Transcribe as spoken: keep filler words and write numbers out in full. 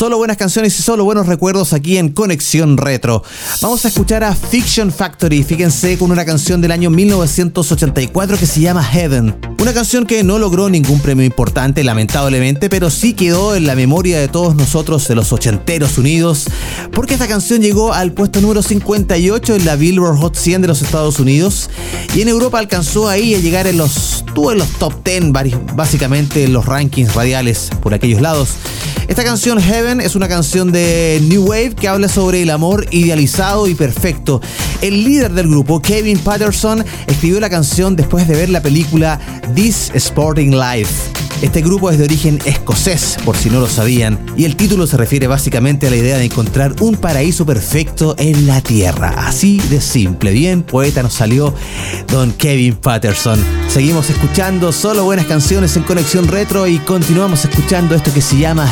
Solo buenas canciones y solo buenos recuerdos aquí en Conexión Retro. Vamos a escuchar a Fiction Factory, fíjense, con una canción del año mil novecientos ochenta y cuatro que se llama Heaven. Una canción que no logró ningún premio importante, lamentablemente, pero sí quedó en la memoria de todos nosotros, de los ochenteros unidos, porque esta canción llegó al puesto número cincuenta y ocho en la Billboard Hot cien de los Estados Unidos, y en Europa alcanzó ahí a llegar en los, estuvo en los top diez, básicamente en los rankings radiales por aquellos lados. Esta canción Heaven es una canción de New Wave que habla sobre el amor idealizado y perfecto. El líder del grupo, Kevin Patterson, escribió la canción después de ver la película This Sporting Life. Este grupo es de origen escocés, por si no lo sabían, y el título se refiere básicamente a la idea de encontrar un paraíso perfecto en la tierra. Así de simple. Bien poeta nos salió don Kevin Patterson. Seguimos escuchando solo buenas canciones en Conexión Retro y continuamos escuchando esto que se llama